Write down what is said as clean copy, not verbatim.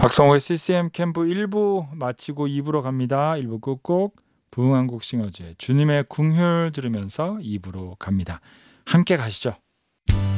박성호의 CCM 캠프 1부 마치고 2부로 갑니다. 1부 끝곡 부흥한국 싱어즈의 주님의 궁휼 들으면서 2부로 갑니다. 함께 가시죠.